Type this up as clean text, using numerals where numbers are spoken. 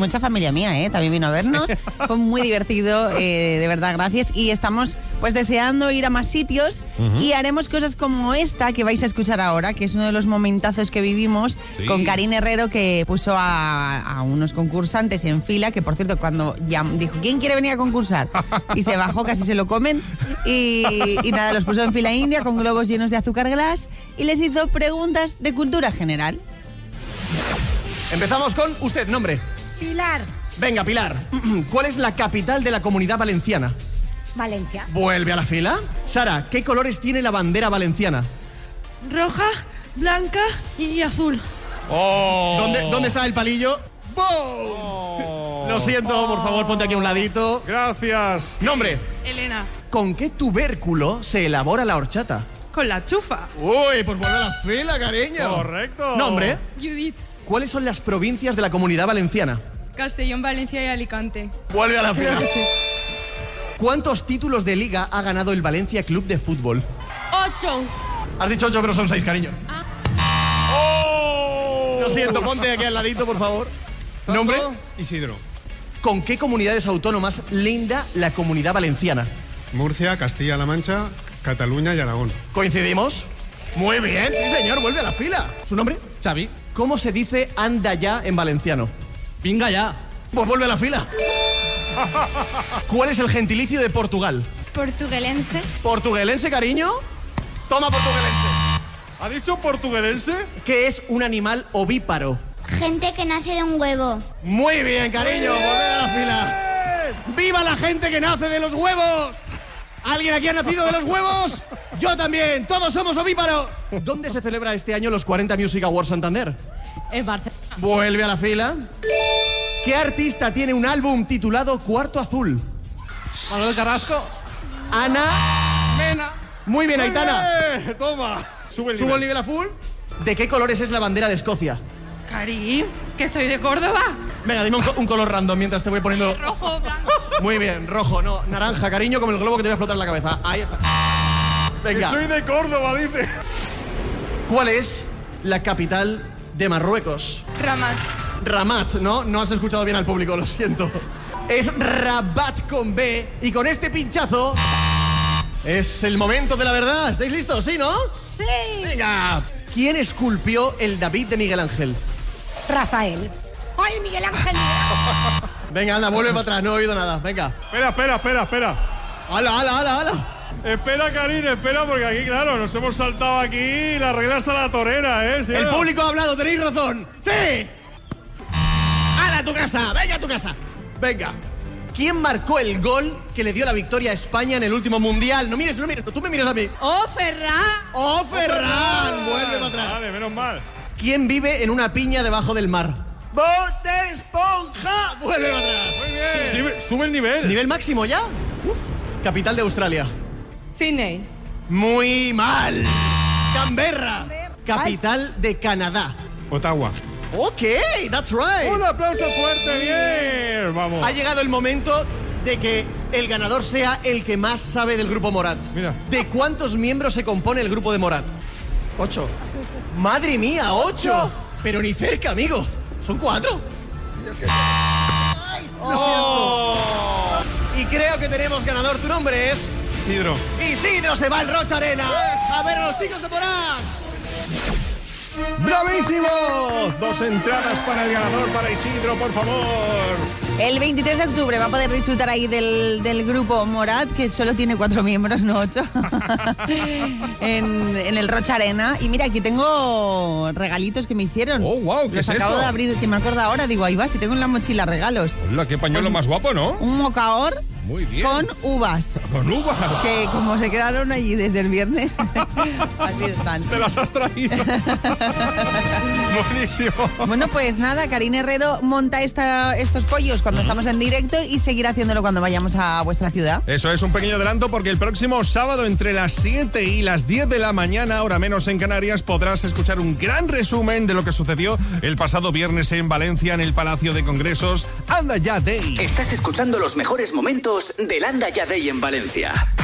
mucha familia mía, también vino a vernos. Sí. Fue muy divertido, de verdad, gracias. Y estamos pues deseando ir a más sitios y haremos cosas como esta que vais a escuchar ahora, que es uno de los momentazos que vivimos con Karine Herrero, que puso a unos concursantes en fila, que por cierto, cuando ya dijo, ¿quién quiere venir a concursar? Y se bajó, casi se lo comen. Y nada, los puso en fila india con globos llenos de azúcar glass y les hizo preguntas de cultura general. Empezamos con usted, nombre. Pilar. Venga, Pilar. ¿Cuál es la capital de la Comunidad Valenciana? Valencia. Vuelve a la fila. Sara, ¿qué colores tiene la bandera valenciana? Roja, blanca y azul. Oh. ¿Dónde está el palillo? ¡Boom! Oh. Lo siento, por favor, ponte aquí a un ladito. Gracias. Nombre. Elena. ¿Con qué tubérculo se elabora la horchata? Con la chufa. Uy, pues vuelve a la fila, cariño. Correcto. Nombre. Judith. ¿Cuáles son las provincias de la Comunidad Valenciana? Castellón, Valencia y Alicante. Vuelve a la fila. ¿Cuántos títulos de liga ha ganado el Valencia Club de Fútbol? 8. Has dicho 8, pero son 6, cariño. ¡Oh! Lo siento, ponte aquí al ladito, por favor. ¿Nombre? Isidro. ¿Con qué comunidades autónomas linda la Comunidad Valenciana? Murcia, Castilla-La Mancha, Cataluña y Aragón. ¿Coincidimos? Muy bien, sí señor, vuelve a la fila. ¿Su nombre? Xavi. ¿Cómo se dice anda ya en valenciano? Venga ya. Pues vuelve a la fila. ¿Cuál es el gentilicio de Portugal? Portuguelense. ¿Portuguelense, cariño? Toma, portuguelense. ¿Ha dicho portuguelense? ¿Qué es un animal ovíparo? Gente que nace de un huevo. Muy bien, cariño, vuelve a la fila. ¡Viva la gente que nace de los huevos! ¿Alguien aquí ha nacido de los huevos? Yo también, todos somos ovíparos. ¿Dónde se celebra este año los 40 Music Awards Santander? En Barcelona. Vuelve a la fila. ¿Qué artista tiene un álbum titulado Cuarto Azul? Manuel Carrasco. Ana Mena. Muy bien, Aitana. Toma. ¿Subo el nivel a full? ¿De qué colores es la bandera de Escocia? Karim, que soy de Córdoba. Venga, dime un color random mientras te voy poniendo... Rojo, blanco. Muy bien, rojo, no, naranja, cariño, como el globo que te voy a explotar en la cabeza. Ahí está. Venga. Que soy de Córdoba, dice. ¿Cuál es la capital de Marruecos? Ramat. Ramat, ¿no? No has escuchado bien al público, lo siento. Es Rabat con B. Y con este pinchazo es el momento de la verdad. ¿Estáis listos? ¿Sí, no? Sí. Venga. ¿Quién esculpió el David de Miguel Ángel? Rafael. ¡Ay, Miguel Ángel! Venga, anda, vuelve para atrás, no he oído nada. Venga. Espera. ¡Hala! Espera, Karine, espera, porque aquí, claro, nos hemos saltado aquí las reglas a la torera, ¿eh? ¿Sí, El no? público ha hablado, tenéis razón. ¡Sí! ¡Hala, a tu casa! ¡Venga a tu casa! Venga. ¿Quién marcó el gol que le dio la victoria a España en el último mundial? No mires, tú me miras a mí. ¡Oh, Ferran! ¡Oh, Ferran! Vuelve para atrás. Vale, menos mal. ¿Quién vive en una piña debajo del mar? ¡Bob Esponja! Vuelve para atrás. Muy bien. Sube el nivel. ¿Nivel máximo ya? Uf. Capital de Australia. Sydney. Muy mal. Canberra. Capital de Canadá. Ottawa. Ok, that's right. Un aplauso fuerte, bien. Vamos. Ha llegado el momento de que el ganador sea el que más sabe del grupo Morat. Mira. ¿De cuántos miembros se compone el grupo de Morat? 8. ¡Madre mía, 8! Pero ni cerca, amigo. ¿Son 4? ¡Oh! Y creo que tenemos ganador. Tu nombre es... Isidro. Isidro se va al Rocha Arena. A ver a los chicos de Morat. ¡Bravísimo! 2 entradas para el ganador, para Isidro, por favor. El 23 de octubre va a poder disfrutar ahí del grupo Morat, que solo tiene 4 miembros, no 8, en el Rocha Arena. Y mira, aquí tengo regalitos que me hicieron. ¡Oh, wow! ¿Qué Los es acabo esto? de abrir, que me acuerdo ahora. Digo, ahí va, si tengo en la mochila regalos. Hola, qué pañuelo más guapo, ¿no? Un mocaor Muy bien. con uvas. Con uvas. Que como se quedaron allí desde el viernes, así están. Te las has traído. Buenísimo. Bueno, pues nada, Karine Herrero monta estos pollos cuando estamos en directo y seguirá haciéndolo cuando vayamos a vuestra ciudad. Eso es un pequeño adelanto porque el próximo sábado entre las 7 y las 10 de la mañana, hora menos en Canarias, podrás escuchar un gran resumen de lo que sucedió el pasado viernes en Valencia, en el Palacio de Congresos. Anda Ya Day. Estás escuchando los mejores momentos del Anda Ya Day en Valencia.